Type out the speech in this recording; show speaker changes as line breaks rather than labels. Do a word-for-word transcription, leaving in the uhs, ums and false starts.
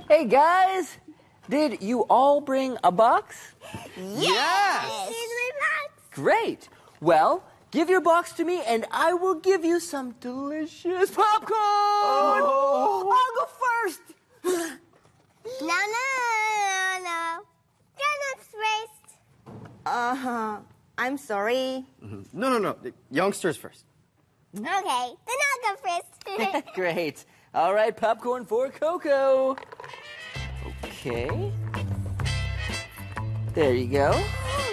Hey, guys, did you all bring a box?
Yes!
Here's my box.
Great. Well, give your box to me, and I will give you some delicious popcorn.
Oh.
I'll go first.
No, no, no, no. Grown-ups first.
Uh-huh. I'm sorry.
No, no, no. Youngsters first.
Okay, then I'll go first.
Great. All right, popcorn for Coco. Okay. There you go.